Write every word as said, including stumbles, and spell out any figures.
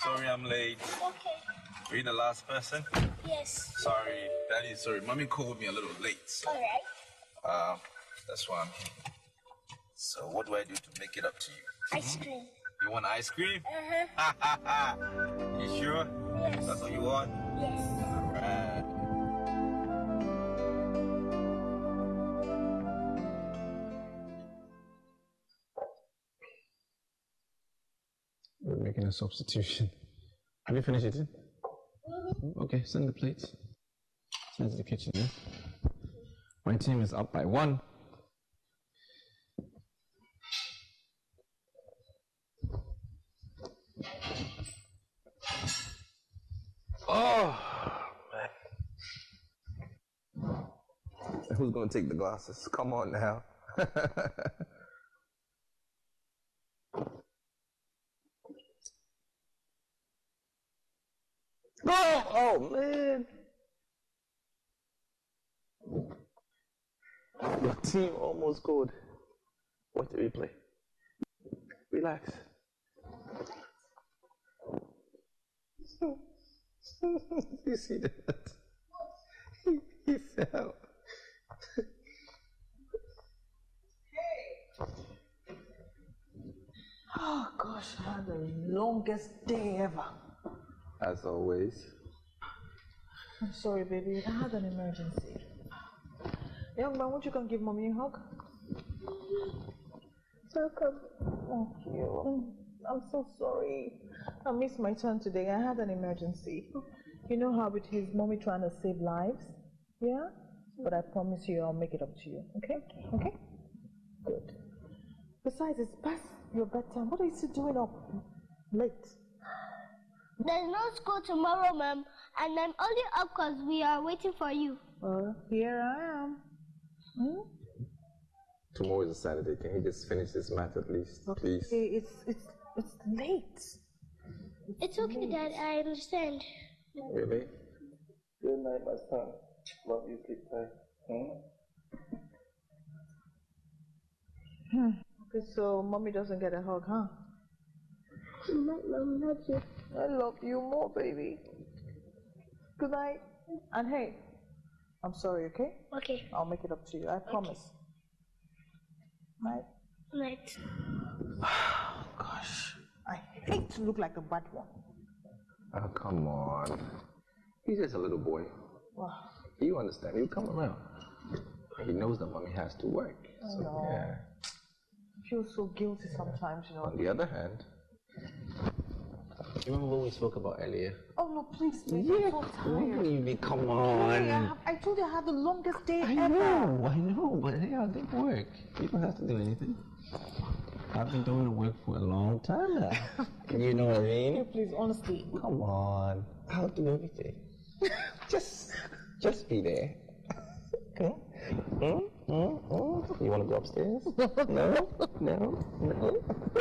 Sorry I'm late. Okay. Are you the last person? Yes. Sorry, Daddy, sorry. Mommy called me a little late. So, all right. Uh, that's why I'm here. So what do I do to make it up to you? Ice cream. You want ice cream? Uh-huh. You sure? Yes. That's what you want? Yes. All right. We're making a substitution. Have you finished eating? Mm-hmm. Okay, send the plates. Send it to the kitchen, yeah? My team is up by one. Oh, man. Who's going to take the glasses? Come on now. Oh, oh, man. Your team almost scored. Watch the replay. Relax. You see that? He, he fell. Oh gosh, I had the longest day ever. As always. I'm sorry, baby. I had an emergency. Young man, won't you come give mommy a hug? Welcome. Thank you. I'm so sorry. I missed my turn today. I had an emergency. You know how it is, mommy trying to save lives? Yeah? But I promise you I'll make it up to you. Okay? Okay? Good. Besides, it's past your bedtime. What are you still doing up late? There's no school tomorrow, ma'am, and I'm only up because we are waiting for you. Well, here I am. Hmm? Tomorrow is a Saturday. Can you just finish this math at least, Okay, please? it's it's it's late. It's, It's okay, late. Dad. I understand. Really? Good night, my son. Love you, sleep tight. Hmm? Hmm. Okay, so mommy doesn't get a hug, huh? Good night, Mom. Love you. I love you more, baby. Good night. And hey, I'm sorry, okay? Okay. I'll make it up to you. I promise. Night. Night. Oh, gosh. I hate to look like the bad one. Oh, come on. He's just a little boy. Wow. You understand. He'll come around. He knows that mommy has to work. I So, know. yeah. I feel so guilty sometimes, you know. On the other hand, you remember when we spoke about earlier? Oh, no, please, please. Yeah, I'm so tired. really, come Hey, on. I, have, I told you I had the longest day I ever. know, I know, but yeah, they work. You don't have to do anything. I've been doing the work for a long time now. You know what I mean? Hey, please, honestly. Come on, I'll do everything. just, just be there. Okay? Mm, mm, mm. You want to go upstairs? No, no, no.